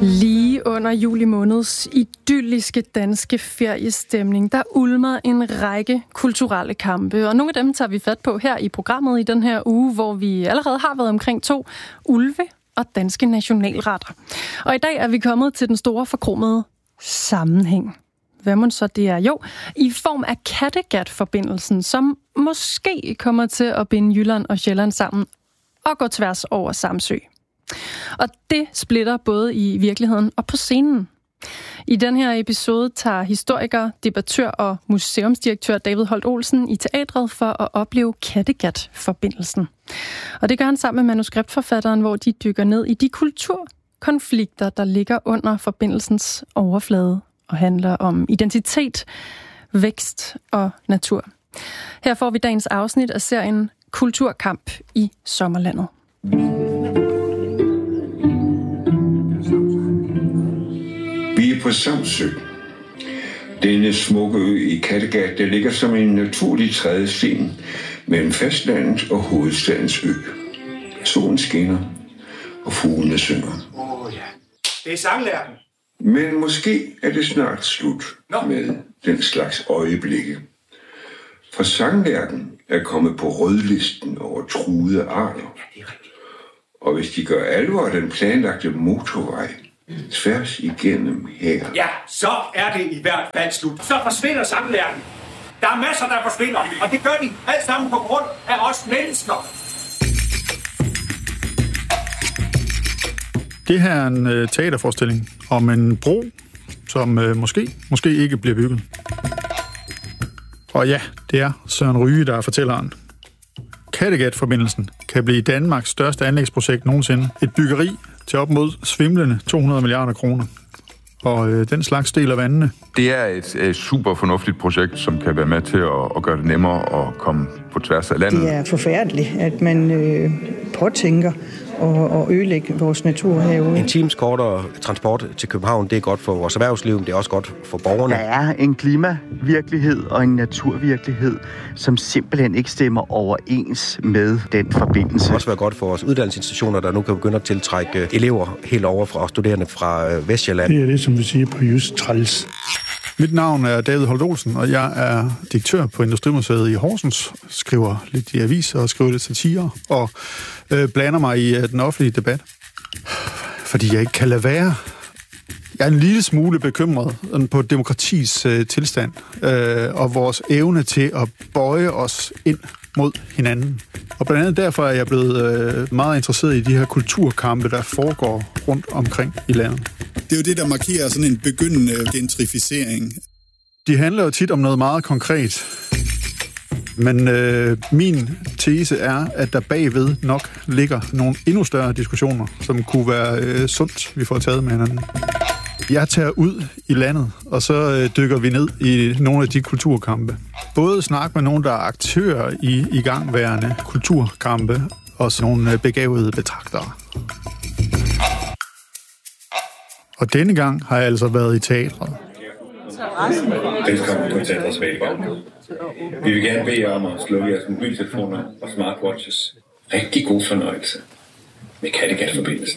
Lige under juli måneds idylliske danske feriestemning, der ulmer en række kulturelle kampe, og nogle af dem tager vi fat på her i programmet i den her uge, hvor vi allerede har været omkring 2 ulve og danske nationalretter. Og i dag er vi kommet til den store forkromede sammenhæng. Hvad må så det er? Jo, i form af Kattegat-forbindelsen, som måske kommer til at binde Jylland og Sjælland sammen og gå tværs over Samsø. Og det splitter både i virkeligheden og på scenen. I den her episode tager historiker, debattør og museumsdirektør David Holt Olsen i teatret for at opleve Kattegat-forbindelsen. Og det gør han sammen med manuskriptforfatteren, hvor de dykker ned i de kulturkonflikter, der ligger under forbindelsens overflade og handler om identitet, vækst og natur. Her får vi dagens afsnit af serien Kulturkamp i Sommerlandet. Vi er på Samsø. Denne smukke ø i Kattegat, der ligger som en naturlig trædesten mellem fastlandet og hovedstadens ø. Solen skinner, og fuglene synger. Ja. Det er sanglærken. Men måske er det snart slut med den slags øjeblikke. For sanglærken er kommet på rødlisten over truede arter. Og hvis de gør alvor af den planlagte motorvej tværs igennem her. Ja, så er det i hvert fald slut. Så forsvinder sanglærken. Der er masser, der forsvinder, og det gør de alt sammen på grund af os mennesker. Det her er en teaterforestilling om en bro, som måske ikke bliver bygget. Og ja, det er Søren Ryge, der er fortælleren. Kattegat-forbindelsen kan blive Danmarks største anlægsprojekt nogensinde. Et byggeri til op mod svimlende 200 milliarder kroner. Og den slags deler vandene. Det er et super fornuftigt projekt, som kan være med til at gøre det nemmere at komme på tværs af landet. Det er forfærdeligt, at man påtænker at ødelægge vores natur herude. En times kortere transport til København, det er godt for vores erhvervsliv, det er også godt for borgerne. Der er en klimavirkelighed og en naturvirkelighed, som simpelthen ikke stemmer overens med den forbindelse. Det vil også være godt for vores uddannelsesinstitutioner, der nu kan begynde at tiltrække elever helt over fra studerende fra Vestjylland. Det er det, som vi siger på just træls. Mit navn er David Holt Olsen, og jeg er direktør på Industrimuseet i Horsens. Skriver lidt i aviser og skriver lidt satire, og blander mig i den offentlige debat. Fordi jeg ikke kan lade være. Jeg er en lille smule bekymret på demokratis tilstand, og vores evne til at bøje os ind mod hinanden. Og blandt andet derfor er jeg blevet meget interesseret i de her kulturkampe, der foregår rundt omkring i landet. Det er jo det, der markerer sådan en begyndende gentrificering. De handler jo tit om noget meget konkret. Men min tese er, at der bagved nok ligger nogle endnu større diskussioner, som kunne være sundt, vi får taget med hinanden. Jeg tager ud i landet, og så dykker vi ned i nogle af de kulturkampe. Både snak med nogle, der er aktører i igangværende kulturkampe, og så nogle begavede betragtere. Og denne gang har jeg altså været i teatret. Velkommen på Teatrets Valgang. Vi vil gerne bede jer om at slukke jeres mobiltelefoner og smartwatches. Rigtig god fornøjelse med Kattegat-forbindelsen.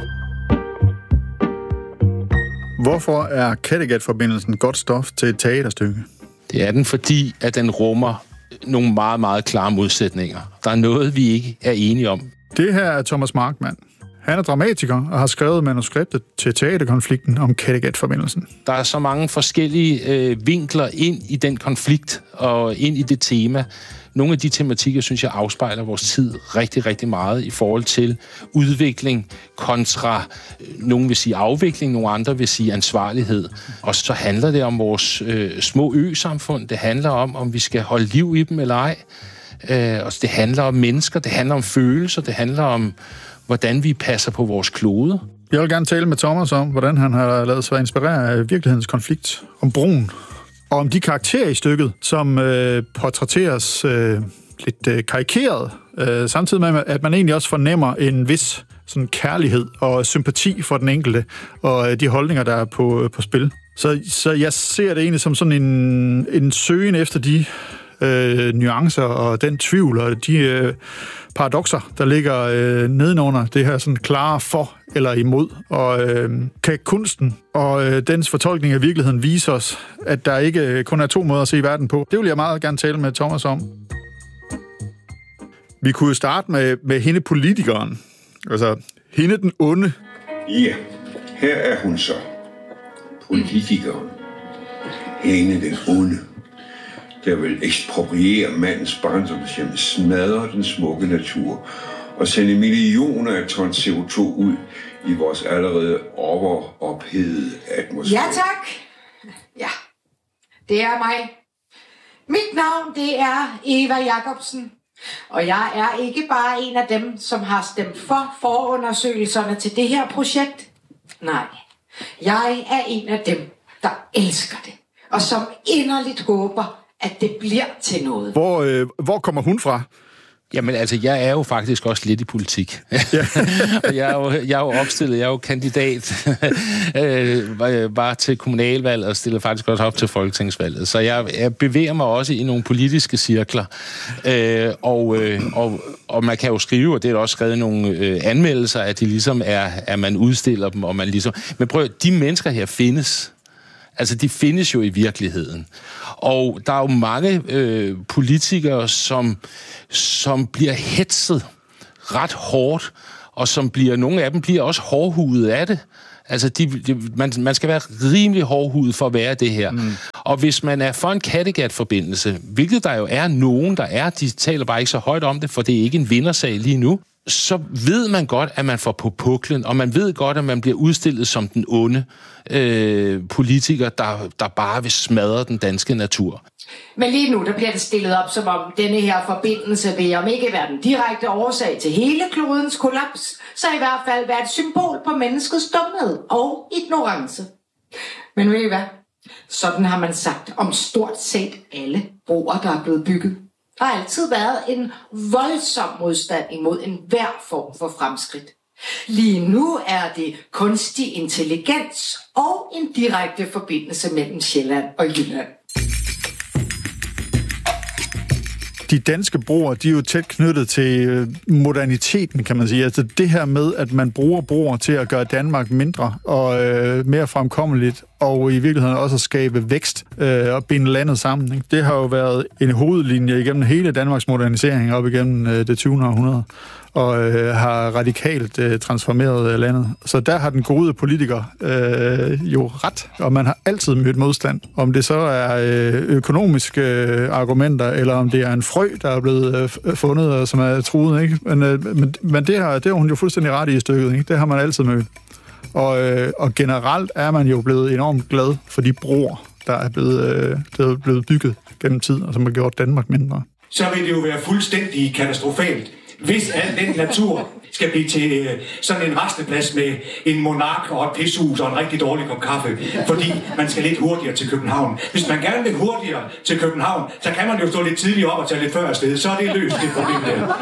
Hvorfor er Kattegat-forbindelsen godt stof til et teaterstykke? Det er den, fordi at den rummer nogle meget, meget klare modsætninger. Der er noget, vi ikke er enige om. Det her er Thomas Markmann. Han er dramatiker og har skrevet manuskriptet til teaterkonflikten om Kattegat-forbindelsen. Der er så mange forskellige vinkler ind i den konflikt og ind i det tema. Nogle af de tematikker, synes jeg, afspejler vores tid rigtig, rigtig meget i forhold til udvikling kontra, nogen vil sige afvikling, nogle andre vil sige ansvarlighed. Og så handler det om vores små ø-samfund. Det handler om vi skal holde liv i dem eller ej. Og det handler om mennesker, det handler om følelser, det handler om hvordan vi passer på vores klode. Jeg vil gerne tale med Thomas om, hvordan han har ladet sig inspirere af virkelighedens konflikt om broen, og om de karakterer i stykket, som portrætteres lidt karikeret, samtidig med, at man egentlig også fornemmer en vis sådan kærlighed og sympati for den enkelte, og de holdninger, der er på spil. Så jeg ser det egentlig som sådan en søgen efter de nuancer og den tvivl og de paradokser, der ligger nedenunder det her sådan klare for eller imod. Og kan kunsten og dens fortolkning af virkeligheden vise os, at der ikke kun er 2 måder at se verden på? Det vil jeg meget gerne tale med Thomas om. Vi kunne jo starte med hende politikeren. Altså, hende den onde. Ja, her er hun så. Politikeren. Hende den onde. Der vil ekspropriere mandens barndomshjem, smadre den smukke natur og sende millioner af ton CO2 ud i vores allerede overophedede atmosfære. Ja, tak. Ja, det er mig. Mit navn, det er Eva Jacobsen. Og jeg er ikke bare en af dem, som har stemt for forundersøgelserne til det her projekt. Nej, jeg er en af dem, der elsker det. Og som inderligt håber, at det bliver til noget. Hvor kommer hun fra? Jamen altså, jeg er jo faktisk også lidt i politik. Ja. Og jeg er jo opstillet, jeg er jo kandidat bare til kommunalvalget og stiller faktisk også op til folketingsvalget. Så jeg bevæger mig også i nogle politiske cirkler. Og man kan jo skrive, og det er også skrevet nogle anmeldelser, at de ligesom at man udstiller dem, og man ligesom... Men prøv, de mennesker her findes. Altså, de findes jo i virkeligheden. Og der er jo mange politikere, som bliver hetset ret hårdt, og nogle af dem bliver også hårdhudet af det. Altså, man skal være rimelig hårdhudet for at være det her. Mm. Og hvis man er for en Kattegat-forbindelse, hvilket der jo er nogen, der er, de taler bare ikke så højt om det, for det er ikke en vindersag lige nu, så ved man godt, at man får på puklen, og man ved godt, at man bliver udstillet som den onde politiker, der bare vil smadre den danske natur. Men lige nu, der bliver det stillet op, som om denne her forbindelse vil om ikke være den direkte årsag til hele klodens kollaps, så i hvert fald være et symbol på menneskets dumhed og ignorance. Men ved I hvad? Sådan har man sagt om stort set alle broer, der er blevet bygget. Der har altid været en voldsom modstand imod enhver form for fremskridt. Lige nu er det kunstig intelligens og en direkte forbindelse mellem Sjælland og Jylland. De danske broer, de er jo tæt knyttet til moderniteten, kan man sige. Altså det her med, at man bruger broer til at gøre Danmark mindre og mere fremkommeligt, og i virkeligheden også at skabe vækst og binde landet sammen. Ikke? Det har jo været en hovedlinje igennem hele Danmarks modernisering op igennem det 20. århundrede, og har radikalt transformeret landet. Så der har den gode politiker jo ret, og man har altid mødt modstand. Om det så er økonomiske argumenter, eller om det er en frø, der er blevet fundet, og som er truet. Ikke? Men det har hun jo fuldstændig ret i stykket. Ikke? Det har man altid mødt. Og generelt er man jo blevet enormt glad for de broer, der er blevet bygget gennem tid, og som har gjort Danmark mindre. Så vil det jo være fuldstændig katastrofalt, hvis al den natur skal blive til sådan en resteplads med en monark og et pishus og en rigtig dårlig kop kaffe, fordi man skal lidt hurtigere til København. Hvis man gerne vil hurtigere til København, så kan man jo stå lidt tidligere op og tage lidt før afsted, så er det løst, det problem der.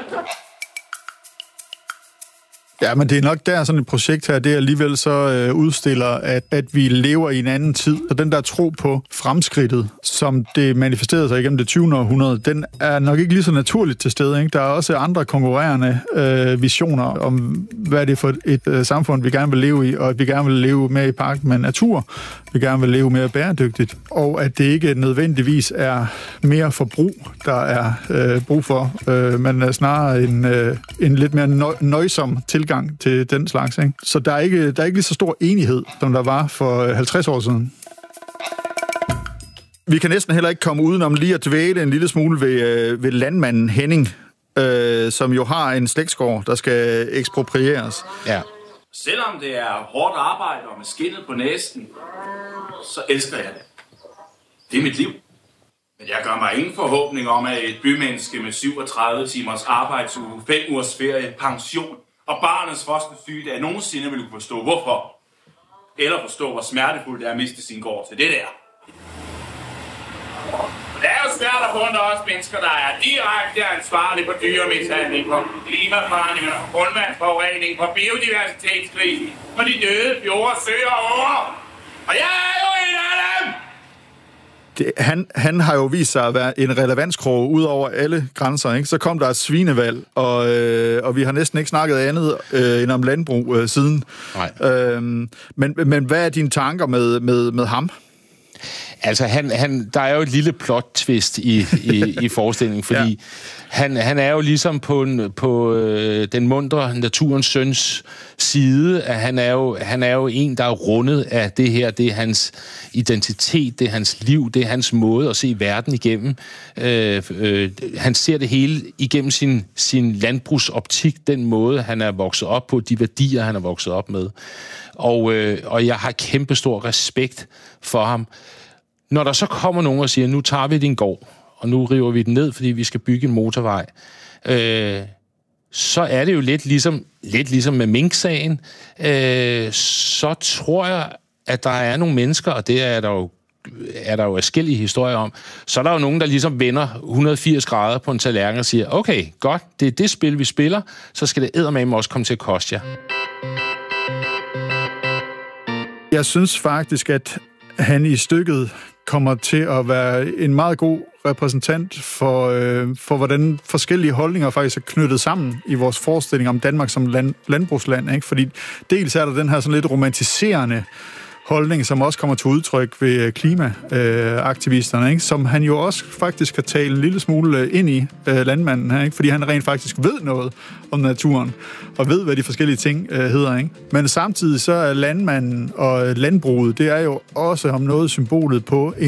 Ja, men det er nok der sådan et projekt her, det alligevel så udstiller, at vi lever i en anden tid. Og den der tro på fremskridtet, som det manifesterede sig igennem det 20. århundrede, den er nok ikke lige så naturligt til stede. Ikke? Der er også andre konkurrerende visioner om, hvad det er for et samfund, vi gerne vil leve i, og at vi gerne vil leve mere i pagt med natur, vi gerne vil leve mere bæredygtigt, og at det ikke nødvendigvis er mere forbrug, der er brug for, men snarere en lidt mere nøjsom tilgang til den slags. Ikke? Så der er ikke lige så stor enighed, som der var for 50 år siden. Vi kan næsten heller ikke komme udenom lige at dvæle en lille smule ved landmanden Henning, som jo har en slægtsgård, der skal eksproprieres. Ja. Selvom det er hårdt arbejde og med skindet på næsten, så elsker jeg det. Det er mit liv. Men jeg gør mig ingen forhåbning om, at et bymenneske med 37 timers arbejdsuge, 5 ugers ferie, pension og barnets første sygedag nogensinde vil kunne forstå hvorfor. Eller forstå, hvor smertefuldt det er at miste sin gård til det der. Det er jo svært at funde os mennesker, der er direkte ansvarlige for dyremishandling, for klimaforandringer, grundvandsforurening, for biodiversitetskrisen, for de døde fjorde, søer og åer. Og jeg er jo en af dem! han har jo vist sig at være en relevanskrog ud over alle grænser, ikke? Så kom der et svinevalg, og vi har næsten ikke snakket andet end om landbrug siden. Nej. Men hvad er dine tanker med ham? Altså, der er jo et lille plot-twist i forestillingen, fordi han er jo ligesom på den muntre naturens søns side, at han er jo en, der er rundet af det her. Det er hans identitet, det er hans liv, det er hans måde at se verden igennem. Han ser det hele igennem sin landbrugsoptik, den måde, han er vokset op på, de værdier, han er vokset op med. Og jeg har kæmpestor respekt for ham. Når der så kommer nogen og siger, nu tager vi din gård, og nu river vi den ned, fordi vi skal bygge en motorvej, så er det jo lidt ligesom med Mink-sagen. Så tror jeg, at der er nogle mennesker, og det er der jo forskellige historier om, så er der jo nogen, der ligesom vender 180 grader på en tallerken og siger, okay, godt, det er det spil, vi spiller, så skal det eddermame også komme til at koste jer. Jeg synes faktisk, at han i stykket kommer til at være en meget god repræsentant for hvordan forskellige holdninger faktisk er knyttet sammen i vores forestilling om Danmark som landbrugsland. Ikke? Fordi dels er der den her sådan lidt romantiserende holdning, som også kommer til udtryk ved klimaaktivisterne, ikke? Som han jo også faktisk kan tale en lille smule ind i, landmanden her, ikke? Fordi han rent faktisk ved noget om naturen, og ved, hvad de forskellige ting hedder. Ikke? Men samtidig så er landmanden og landbruget, det er jo også om noget symbolet på